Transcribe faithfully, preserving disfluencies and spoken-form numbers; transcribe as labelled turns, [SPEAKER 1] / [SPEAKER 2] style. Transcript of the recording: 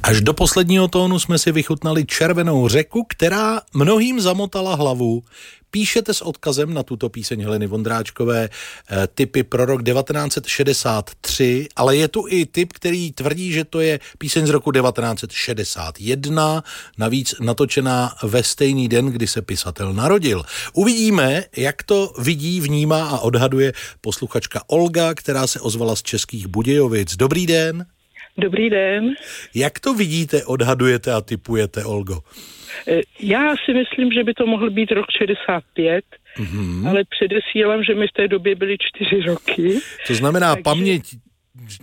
[SPEAKER 1] Až do posledního tónu jsme si vychutnali Červenou řeku, která mnohým zamotala hlavu. Píšete s odkazem na tuto píseň Heleny Vondráčkové tipy pro rok devatenáct set šedesát tři, ale je tu i tip, který tvrdí, že to je píseň z roku devatenáct set šedesát jedna, navíc natočená ve stejný den, kdy se pisatel narodil. Uvidíme, jak to vidí, vnímá a odhaduje posluchačka Olga, která se ozvala z Českých Budějovic. Dobrý den.
[SPEAKER 2] Dobrý den.
[SPEAKER 1] Jak to vidíte, odhadujete a tipujete, Olgo?
[SPEAKER 2] Já si myslím, že by to mohl být rok šedesát pět, mm-hmm. ale předesílám, že mi v té době byly čtyři roky.
[SPEAKER 1] To znamená, takže paměť